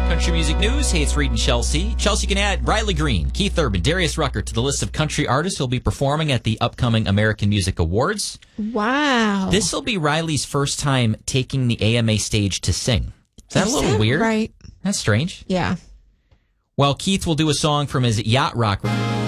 Country music news. Hey, it's Reed and Chelsea. Chelsea can add Riley Green, Keith Urban, Darius Rucker to the list of country artists who will be performing at the upcoming American Music Awards. Wow. This will be Riley's first time taking the AMA stage to sing. Is that a little weird? Right. That's strange. Yeah. Well, Keith will do a song from his yacht rock.